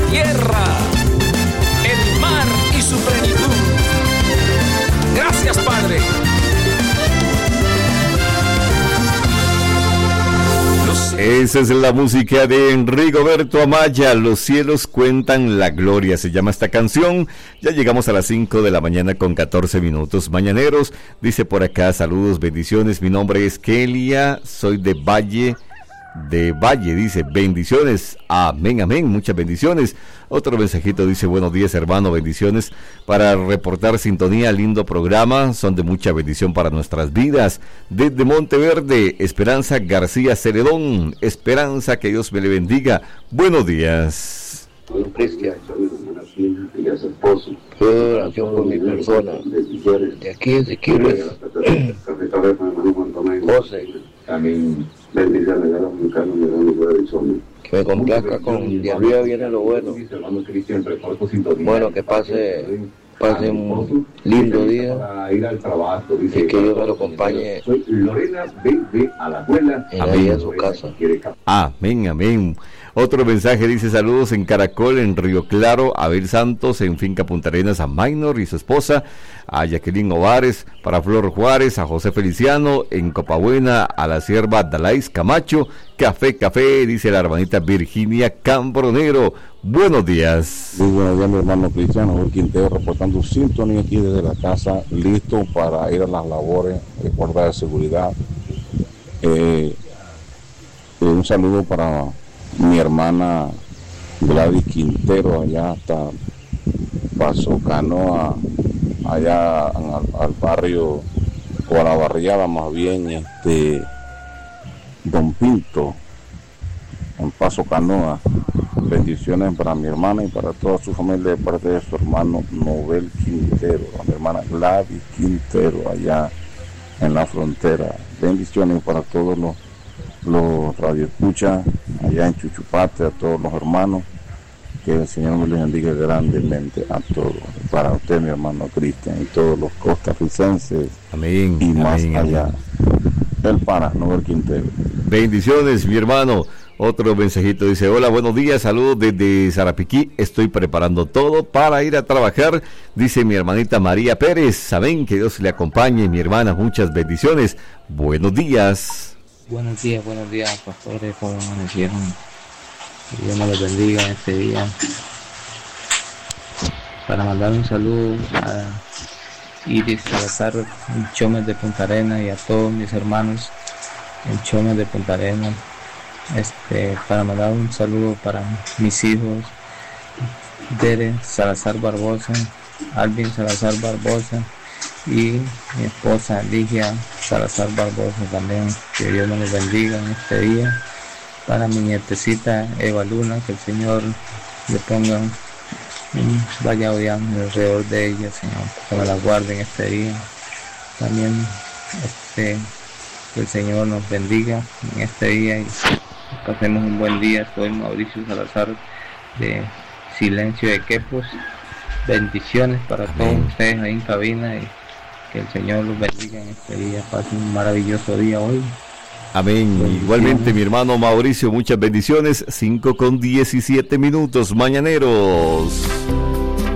tierra, el mar y su plenitud. Gracias, Padre. Esa es la música de Rigoberto Amaya, Los cielos cuentan la gloria, se llama esta canción. Ya llegamos a las 5 de la mañana con 14 minutos. Mañaneros, dice por acá, saludos, bendiciones, mi nombre es Kelia, soy de Valle, dice, bendiciones, amén, amén, muchas bendiciones. Otro mensajito dice, buenos días hermano, bendiciones para reportar sintonía, lindo programa, son de mucha bendición para nuestras vidas. Desde Monteverde, Esperanza García Celedón, Esperanza, que Dios me le bendiga, buenos días. Cristian, y a su esposo, oración por mi persona, de aquí de Siquirres, José, también bendiciones a los mexicanos de la Unión. Que me complazca con de arriba viene lo bueno. Bueno, que pase un lindo día y que Dios me lo acompañe ahí en su casa. Amén, amén. Otro mensaje dice, saludos en Caracol, en Río Claro, a Abel Santos, en Finca Punta Arenas, a Maynor y su esposa, a Jacqueline Ovares, para Flor Juárez, a José Feliciano, en Copabuena, a la sierva Dalais Camacho, café, dice la hermanita Virginia Cambronero. Buenos días. Muy buenos días, mi hermano Cristiano Jorge Quintero, reportando sintonía aquí desde la casa, listo para ir a las labores de guarda de seguridad. Un saludo para mi hermana Gladys Quintero, allá hasta Paso Canoa, allá al barrio, o a la barriada más bien, Don Pinto, en Paso Canoa. Bendiciones para mi hermana y para toda su familia de parte de su hermano Nobel Quintero, a mi hermana Gladys Quintero, allá en la frontera. Bendiciones para todos los radioescuchas allá en Chuchupate, a todos los hermanos, que el Señor me les bendiga grandemente a todos, para usted mi hermano Cristian y todos los costarricenses, amén, y más amén, allá, amén. El pana Nobel Quintero. Bendiciones mi hermano. Otro mensajito dice, hola, buenos días, saludos desde Zarapiquí, estoy preparando todo para ir a trabajar, dice mi hermanita María Pérez, saben, que Dios le acompañe, mi hermana, muchas bendiciones, buenos días. Buenos días, pastores, ¿cómo amanecieron? Que Dios me los bendiga en este día. Para mandar un saludo a Iris Salazar, en Chomes de Punta Arenas, y a todos mis hermanos en Chomes de Punta Arenas. Para mandar un saludo para mis hijos, Dere Salazar Barbosa, Alvin Salazar Barbosa, y mi esposa Ligia Salazar Barbosa también, que Dios me los bendiga en este día. Para mi nietecita Eva Luna, que el Señor le ponga un vaya odiando alrededor de ella, Señor, que me la guarde en este día. También que el Señor nos bendiga en este día y pasemos un buen día. Soy Mauricio Salazar de Silencio de Quepos. Bendiciones para todos ustedes ahí en cabina y que el Señor los bendiga en este día. Pasen un maravilloso día hoy. Amén. Igualmente mi hermano Mauricio, muchas bendiciones. 5:17 mañaneros.